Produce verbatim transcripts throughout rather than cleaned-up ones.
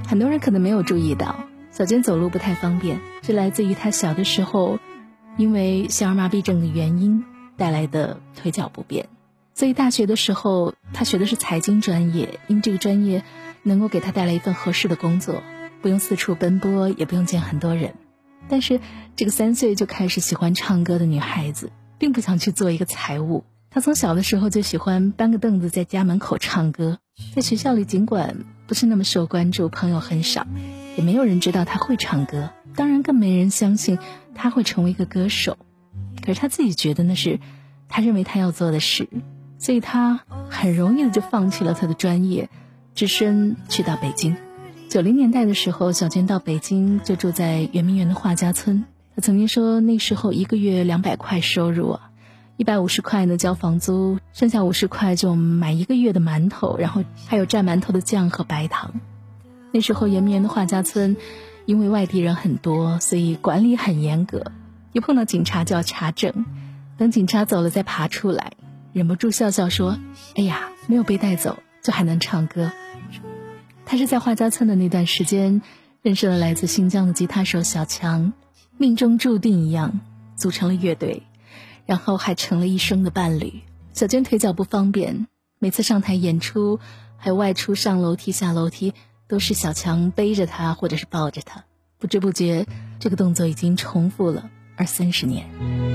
很多人可能没有注意到，小娟走路不太方便，是来自于她小的时候因为小儿麻痹症的原因带来的腿脚不便。所以大学的时候她学的是财经专业，因为这个专业能够给她带来一份合适的工作，不用四处奔波，也不用见很多人。但是这个三岁就开始喜欢唱歌的女孩子并不想去做一个财务，她从小的时候就喜欢搬个凳子在家门口唱歌，在学校里尽管不是那么受关注，朋友很少，也没有人知道她会唱歌，当然更没人相信她会成为一个歌手。可是她自己觉得那是她认为她要做的事，所以她很容易的就放弃了她的专业，只身去到北京。九零年代的时候，小娟到北京就住在圆明园的画家村。她曾经说那时候一个月两百块收入啊，一百五十块呢交房租，剩下五十块就买一个月的馒头，然后还有蘸馒头的酱和白糖。那时候圆明园的画家村因为外地人很多，所以管理很严格，一碰到警察就要查证，等警察走了再爬出来，忍不住笑笑说，哎呀，没有被带走就还能唱歌。他是在画家村的那段时间认识了来自新疆的吉他手小强，命中注定一样组成了乐队，然后还成了一生的伴侣。小娟腿脚不方便，每次上台演出还有外出上楼梯下楼梯都是小强背着她或者是抱着她，不知不觉这个动作已经重复了二三十年。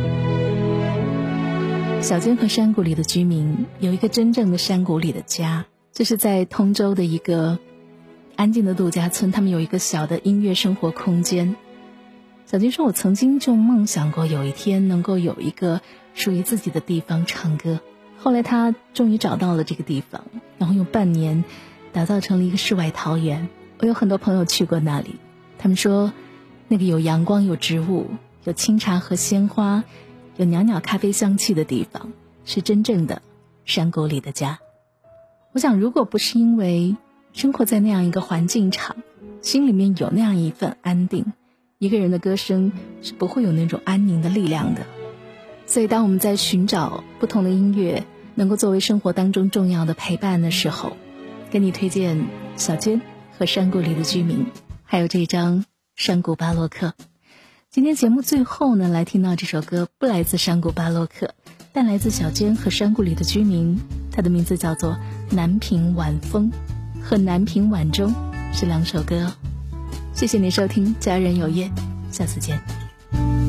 小娟和山谷里的居民有一个真正的山谷里的家，这是在通州的一个安静的度假村，他们有一个小的音乐生活空间。小娟说，我曾经就梦想过有一天能够有一个属于自己的地方唱歌，后来她终于找到了这个地方，然后用半年打造成了一个世外桃源。我有很多朋友去过那里，他们说那个有阳光有植物有清茶和鲜花有袅袅咖啡香气的地方是真正的山谷里的家。我想如果不是因为生活在那样一个环境场，心里面有那样一份安定，一个人的歌声是不会有那种安宁的力量的。所以当我们在寻找不同的音乐能够作为生活当中重要的陪伴的时候，给你推荐小娟和山谷里的居民，还有这张山谷巴洛克。今天节目最后呢，来听到这首歌不来自山谷巴洛克，但来自小娟和山谷里的居民，它的名字叫做南屏晚风，和南屏晚钟是两首歌。谢谢你收听家人有约，下次见。